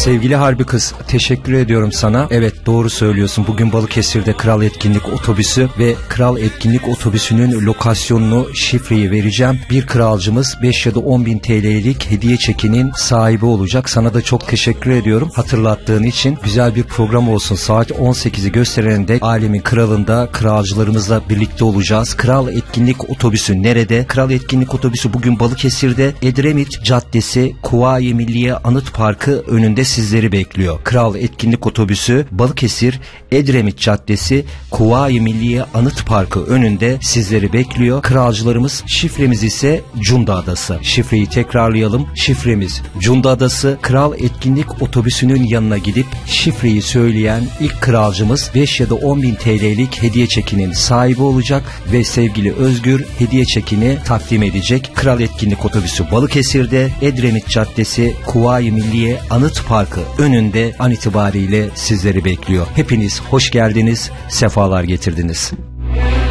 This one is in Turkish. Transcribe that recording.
Sevgili Harbi Kız, teşekkür ediyorum sana. Evet, doğru söylüyorsun. Bugün Balıkesir'de Kral Etkinlik Otobüsü ve Kral Etkinlik Otobüsü'nün lokasyonunu, şifreyi vereceğim. Bir kralcımız 5 ya da 10 bin TL'lik hediye çekinin sahibi olacak. Sana da çok teşekkür ediyorum hatırlattığın için. Güzel bir program olsun. Saat 18'i gösterende Alemin Kralı'nda kralcılarımızla birlikte olacağız. Kral Etkinlik Otobüsü nerede? Kral Etkinlik Otobüsü bugün Balıkesir'de Edremit Caddesi Kuvayi Milliye Anıt Parkı önünde sizleri bekliyor. Kral Etkinlik Otobüsü Balıkesir Edremit Caddesi Kuvayi Milliye Anıt Parkı önünde sizleri bekliyor. Kralcılarımız, şifremiz ise Cunda Adası. Şifreyi tekrarlayalım. Şifremiz Cunda Adası. Kral Etkinlik Otobüsü'nün yanına gidip şifreyi söyleyen ilk kralcımız 5 ya da 10 bin TL'lik hediye çekinin sahibi olacak ve sevgili Özgür hediye çekini takdim edecek. Kral Etkinlik Otobüsü Balıkesir'de Edremit Caddesi Kuvayi Milliye Anıt Parkı önünde an itibariyle sizleri bekliyor. Hepiniz hoş geldiniz, sefalar getirdiniz.